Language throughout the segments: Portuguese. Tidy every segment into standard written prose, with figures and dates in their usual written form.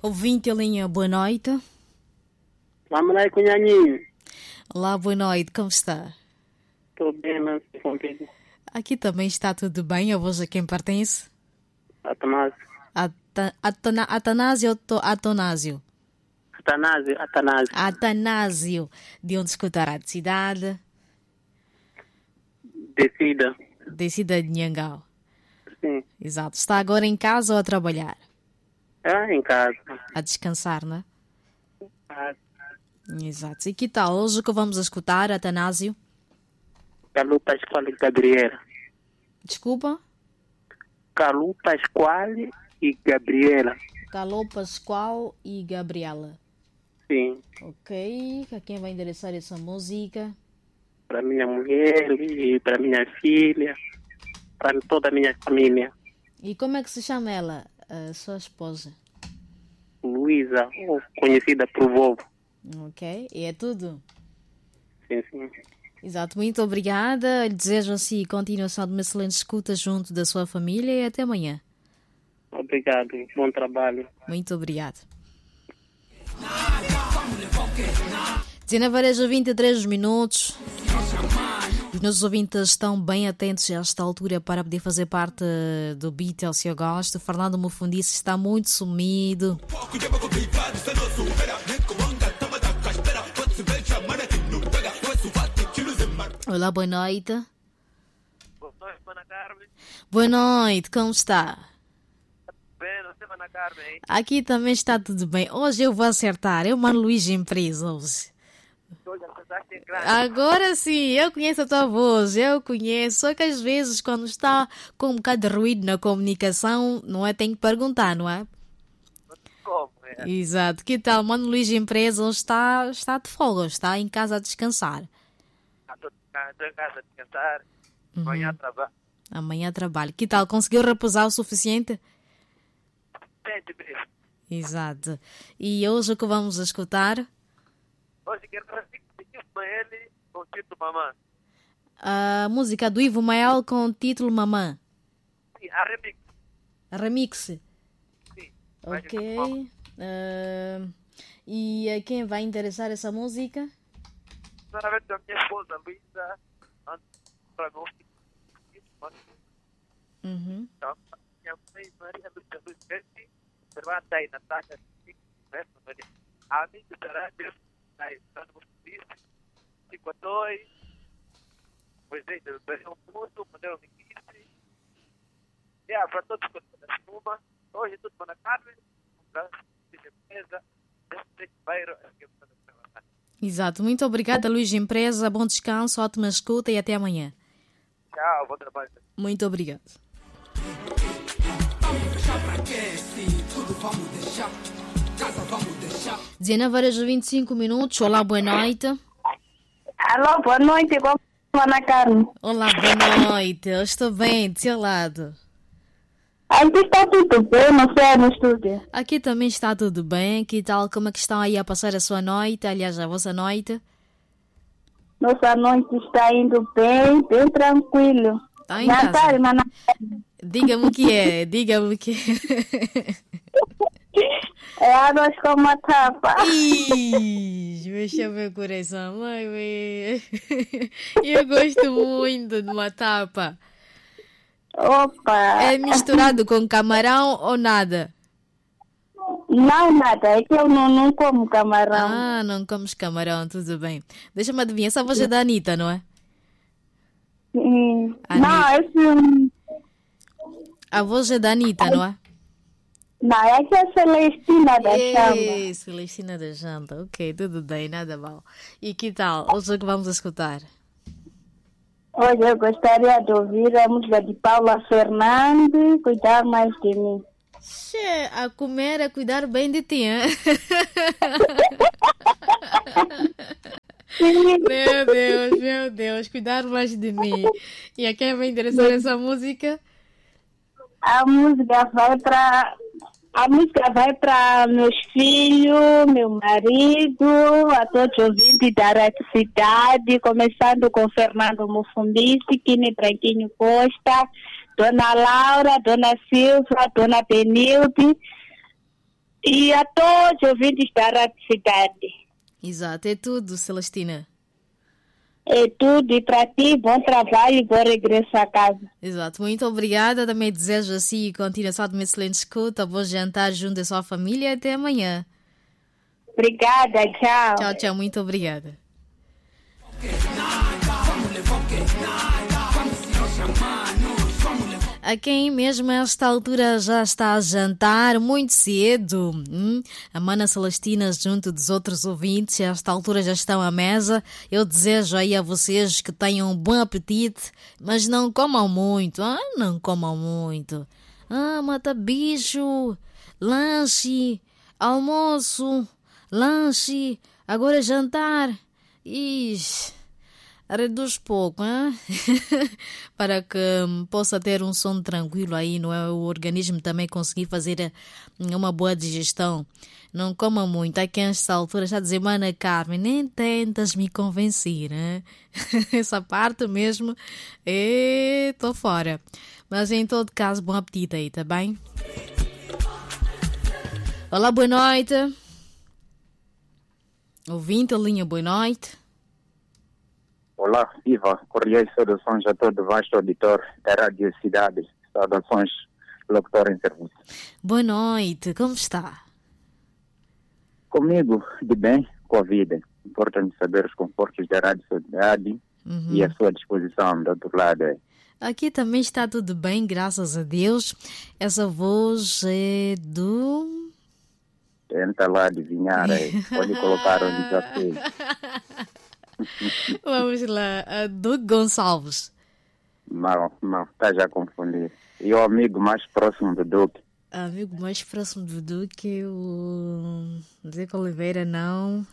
Ouvinte a linha, boa noite. Vamos lá, cunhaninho. Olá, boa noite, como está? Estou bem, mas contigo. Aqui também está tudo bem, a voz a quem pertence? Atanásio. Atanásio ou Atanásio? Atanásio. De onde escutará? De cidade? Decida de Nhangau. Sim. Exato. Está agora em casa ou a trabalhar? Em casa. A descansar, não é? Exato. E que tal? Hoje o que vamos escutar, Atanásio? Calu Pascoal e Gabriela. Desculpa? Calu Pascoal e Gabriela. Calu Pascoal e Gabriela. Sim. Ok. A quem vai endereçar essa música? Para minha mulher e para minha filha. Para toda a minha família. E como é que se chama ela, a sua esposa? Luísa, ou conhecida por vovô. Ok. E é tudo? Sim, sim. Exato. Muito obrigada. Lhe desejo assim continuação de uma excelente escuta junto da sua família e até amanhã. Obrigado. Bom trabalho. Muito obrigado. 19h23 minutos. Os nossos ouvintes estão bem atentos a esta altura para poder fazer parte do Beat se eu gosto. Fernando Mufundice está muito sumido. Olá, boa noite. Boa noite, Mana Carmen. Boa noite, como está? Bem, você, Mana Carmen? Aqui também está tudo bem. Hoje eu vou acertar. Eu mando Luís Empresa hoje. Agora sim, eu conheço a tua voz, eu conheço. Só que às vezes quando está com um bocado de ruído na comunicação, não é? Tem que perguntar, não é? Como é? Exato. Que tal? Mano Luís Empresa hoje está de folga, está em casa a descansar. Estou em casa a descansar. Amanhã trabalho. Amanhã trabalho. Que tal? Conseguiu repousar o suficiente? Sente mesmo. Exato. E hoje o que vamos escutar? Hoje quero trazer ele com o título Mamã. A música do Ivo Mael com o título Mamã. Sim, a remix. A remix? Sim. Ok. E a quem vai interessar essa música? Primeiramente a minha esposa Luísa, para nós. Então, minha mãe Maria Lúcia Luiz Messi, irmã da Natália, a amiga da rádio, da Estado Moçambique, 52, pois é, do Brasil Mundo, modelo Miquice, e para todos os da Espuma, hoje tudo para a Carmen, empresa, desse bairro, aqui para trabalhar. Exato, muito obrigada Luís Empresa, bom descanso, ótima escuta e até amanhã. Tchau, bom trabalho. Muito obrigado. 19h25 minutos. Olá, boa noite. Alô, boa noite, como Ana Carmen? Olá, boa noite. Eu estou bem, do seu lado. Aqui está tudo bem, não sei, no estúdio. Aqui também está tudo bem. Que tal? Como é que estão aí a passar a sua noite? Aliás, a vossa noite? Nossa noite está indo bem, bem tranquilo. Está em casa? Natal, Diga-me o que é, diga-me o que é. É arroz com uma tapa. Ih, mexa meu coração, mãe. Eu gosto muito de uma tapa. Opa! É misturado com camarão ou nada? Não, nada, é que eu não como camarão. Ah, não comes camarão, tudo bem. Deixa-me adivinhar, essa voz é da Anitta, não é? Não, esse... A voz é da Anitta, não é? Não, essa é a Celestina da Chamba. Celestina da Janta, ok, tudo bem, nada mal. E que tal? Hoje o que vamos escutar? Hoje eu gostaria de ouvir a música de Paula Fernandes, Cuidar Mais de Mim. Che, a comer é cuidar bem de ti, hein? Meu Deus, cuidar mais de mim. E a quem vai interessar essa música? A música vai para meus filhos, meu marido, a todos os ouvintes da Rádio Cidade, começando com Fernando Mufundice, Kine Branquinho Costa, Dona Laura, Dona Silva, Dona Benilde, E a todos os ouvintes da Rádio Cidade. Exato, é tudo, Celestina. É tudo, e para ti, bom trabalho e bom regresso a casa. Exato, muito obrigada. Também desejo assim continuação de uma excelente escuta, bom jantar junto à sua família e até amanhã. Obrigada, tchau. Tchau, tchau, muito obrigada. A quem mesmo a esta altura já está a jantar muito cedo. A Mana Celestina junto dos outros ouvintes, a esta altura já estão à mesa. Eu desejo aí a vocês que tenham um bom apetite, mas não comam muito. Não comam muito. Mata bicho, lanche, almoço, lanche, agora jantar. Ixi. Reduz pouco, hein? Para que possa ter um sono tranquilo aí, não é? O organismo também conseguir fazer uma boa digestão. Não coma muito. Aqui a esta altura está a dizer, Mana Carmen, nem tentas me convencer, hein? Essa parte mesmo, estou fora. Mas em todo caso, bom apetite aí, tá bem? Olá, boa noite. Ouvinte, a linha, boa noite. Olá, viva, cordiais saudações a todo o vasto auditor da Rádio Cidade. Saudações, locutor em serviço. Boa noite, como está? Comigo, de bem, com a vida. Importante saber os confortos da Rádio Cidade e a sua disposição do outro lado. Aqui também está tudo bem, graças a Deus. Essa voz é do... Tenta lá adivinhar, pode colocar um desafio. Vamos lá, Duque Gonçalves. Não, está já a confundir. E o amigo mais próximo do Duque? Amigo mais próximo do Duque, o Zeca Oliveira, não.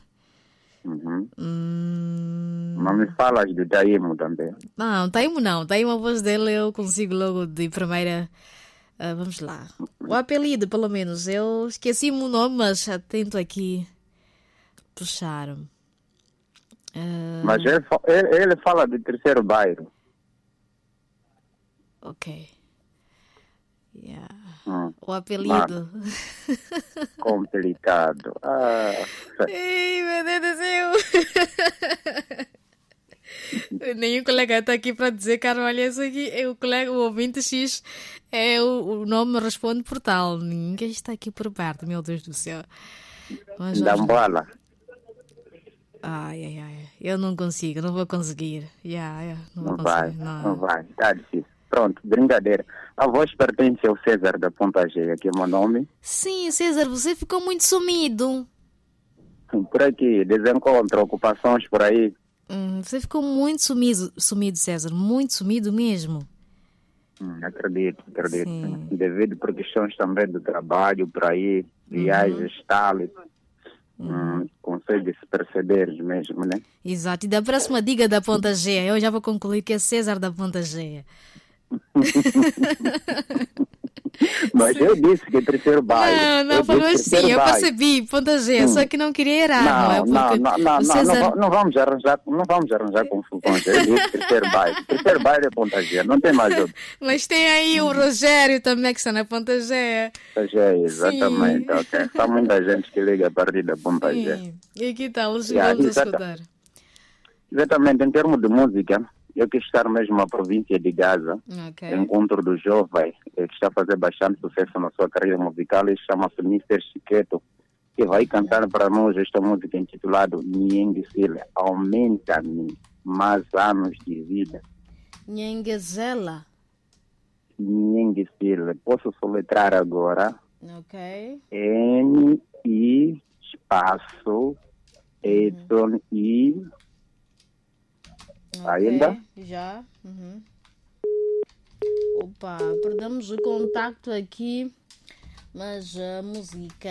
Não me falas do Taimo também. Não, Taimo não. Taimo, a voz dele eu consigo logo de primeira. Vamos lá. O apelido, pelo menos. Eu esqueci-me o nome, mas atento aqui. Puxaram. Mas ele fala de terceiro bairro. Ok. Yeah. O apelido. Complicado. Ei, meu Deus do céu. Nenhum colega está aqui para dizer, cara, olha isso aqui. O ouvinte X o nome responde por tal. Ninguém está aqui por perto, meu Deus do céu. Dambola. Ai. Eu não consigo, não vou conseguir. Não vai. Está difícil. Pronto, brincadeira. A voz pertence ao César da Ponta G, aqui é o meu nome. Sim, César, você ficou muito sumido. Por aqui, desencontro, ocupações por aí. Você ficou muito sumido, César. Muito sumido mesmo. Acredito. Sim. Devido por questões também do trabalho, por aí, viagens, tal. Consegue se perceber mesmo, né? Exato. E da próxima diga da Ponta G, eu já vou concluir que é César da Ponta G. Mas eu disse que é terceiro bairro. Não, falou assim, eu percebi, Ponta G, só que não queria errar, não vamos arranjar confusões. Eu disse terceiro bairro é Ponta G, não tem mais outro. Mas tem aí o Rogério também que está na Ponta G. Ponta G, exatamente, ok. Há muita gente que liga a partir da Ponta G. E que tal, vamos escutar. Exatamente, em termos de música, eu quis estar mesmo na província de Gaza, encontro do jovem, que está a fazer bastante sucesso na sua carreira musical, ele chama-se Mr. Chiqueto, que vai cantar para nós esta música intitulada Nhenguezela, aumenta-me mais anos de vida. Nhenguezela. Nhenguezela, posso soletrar agora? Ok. N-I espaço Y-I. Ainda? Já. Opa, perdemos o contacto aqui, mas a música.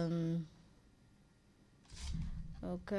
Ok.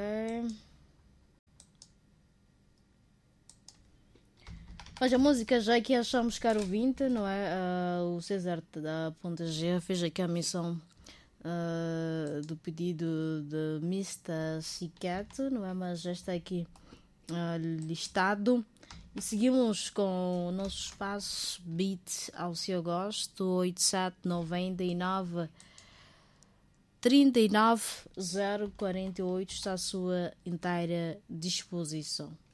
Mas a música já que achamos caro ouvinte, não é? O César da Ponta G fez aqui a missão do pedido de Mr. Chiquete, não é? Mas já está aqui listado. E seguimos com o nosso espaço Beat ao seu gosto, 8799 39 048 está à sua inteira disposição.